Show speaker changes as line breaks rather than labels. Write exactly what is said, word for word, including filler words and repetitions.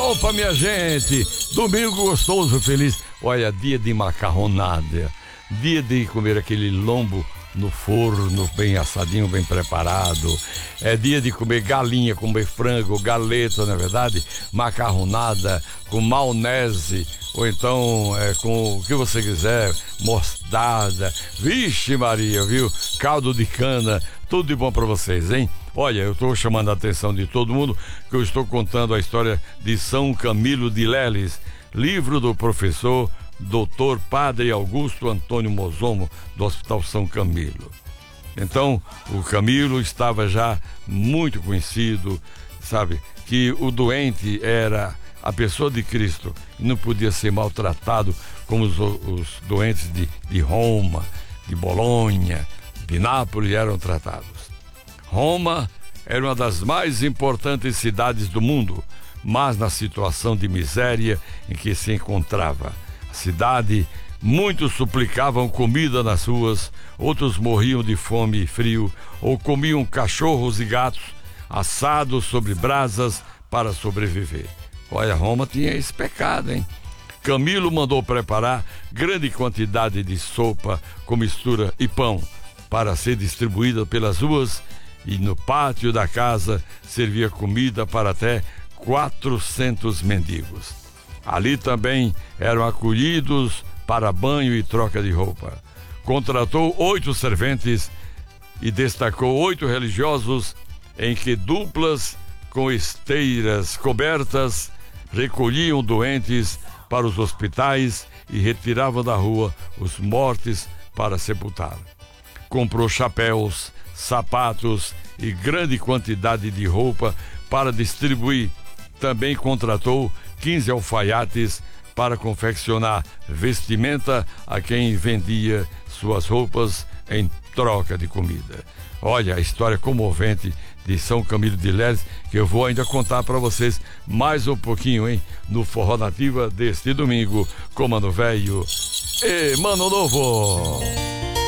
Opa, minha gente, domingo gostoso, feliz. Olha, dia de macarronada, dia de comer aquele lombo no forno, bem assadinho, bem preparado. É dia de comer galinha, comer frango, galeta, na verdade, macarronada com maionese, ou então é, com o que você quiser, mostarda. Vixe Maria, viu? Caldo de cana, tudo de bom pra vocês, hein? Olha, eu estou chamando a atenção de todo mundo que eu estou contando a história de São Camilo de Leles, livro do professor doutor Padre Augusto Antônio Mozomo, do Hospital São Camilo. Então, o Camilo estava já muito conhecido, sabe, que o doente era a pessoa de Cristo e não podia ser maltratado como os, os doentes de, de Roma, de Bolonha, de Nápoles eram tratados. Roma era uma das mais importantes cidades do mundo, mas na situação de miséria em que se encontrava. A cidade, muitos suplicavam comida nas ruas, outros morriam de fome e frio, ou comiam cachorros e gatos assados sobre brasas para sobreviver. Olha, Roma tinha esse pecado, hein? Camilo mandou preparar grande quantidade de sopa com mistura e pão para ser distribuída pelas ruas, e no pátio da casa servia comida para até quatrocentos mendigos. Ali também eram acolhidos para banho e troca de roupa. Contratou oito serventes e destacou oito religiosos em que duplas com esteiras cobertas recolhiam doentes para os hospitais e retiravam da rua os mortos para sepultar. Comprou chapéus, sapatos e grande quantidade de roupa para distribuir. Também contratou quinze alfaiates para confeccionar vestimenta a quem vendia suas roupas em troca de comida. Olha a história comovente de São Camilo de Leles, que eu vou ainda contar para vocês mais um pouquinho, hein? No Forró Nativa deste domingo, com Mano Velho e Mano Novo.